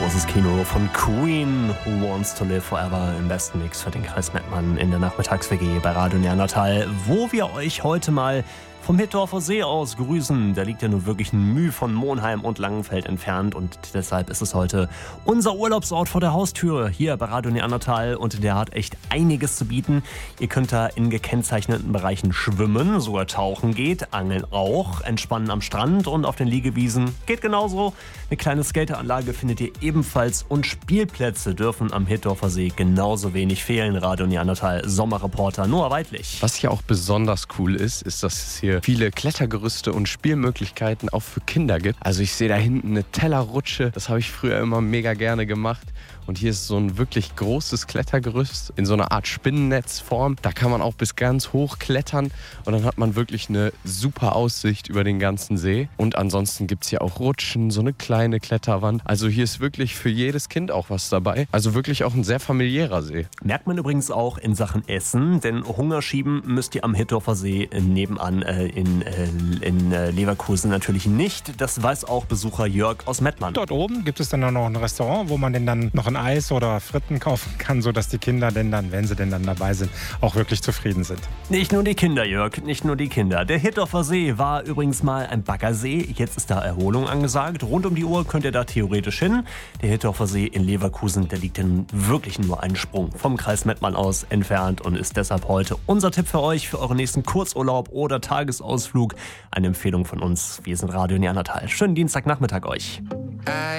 großes Kino von Queen, Who Wants to Live Forever im besten Mix für den Kreis Mettmann in der Nachmittags-WG bei Radio Neandertal, wo wir euch heute mal vom Hittorfer See aus grüßen. Der liegt ja nun wirklich ein Müh von Monheim und Langenfeld entfernt und deshalb ist es heute unser Urlaubsort vor der Haustür hier bei Radio Neandertal und der hat echt einiges zu bieten. Ihr könnt da in gekennzeichneten Bereichen schwimmen, sogar tauchen geht, angeln auch, entspannen am Strand und auf den Liegewiesen geht genauso. Eine kleine Skateranlage findet ihr ebenfalls und Spielplätze dürfen am Hittorfer See genauso wenig fehlen. Radio Neandertal Sommerreporter Noah Weidlich. Was hier auch besonders cool ist, dass es hier viele Klettergerüste und Spielmöglichkeiten auch für Kinder gibt. Also ich sehe da hinten eine Tellerrutsche, das habe ich früher immer mega gerne gemacht. Und hier ist so ein wirklich großes Klettergerüst in so einer Art Spinnennetzform. Da kann man auch bis ganz hoch klettern und dann hat man wirklich eine super Aussicht über den ganzen See. Und ansonsten gibt es hier auch Rutschen, so eine kleine Kletterwand. Also hier ist wirklich für jedes Kind auch was dabei. Also wirklich auch ein sehr familiärer See. Merkt man übrigens auch in Sachen Essen, denn Hunger schieben müsst ihr am Hittorfer See nebenan in Leverkusen natürlich nicht. Das weiß auch Besucher Jörg aus Mettmann. Dort oben gibt es dann auch noch ein Restaurant, wo man denn dann noch ein Eis oder Fritten kaufen kann, sodass die Kinder denn dann, wenn sie denn dann dabei sind, auch wirklich zufrieden sind. Nicht nur die Kinder, Jörg, nicht nur die Kinder. Der Hittorfer See war übrigens mal ein Baggersee. Jetzt ist da Erholung angesagt. Rund um die Uhr könnt ihr da theoretisch hin. Der Hittorfer See in Leverkusen, der liegt dann wirklich nur einen Sprung vom Kreis Mettmann aus entfernt und ist deshalb heute unser Tipp für euch für euren nächsten Kurzurlaub oder Tagesausflug. Eine Empfehlung von uns. Wir sind Radio Neandertal. Schönen Dienstagnachmittag euch.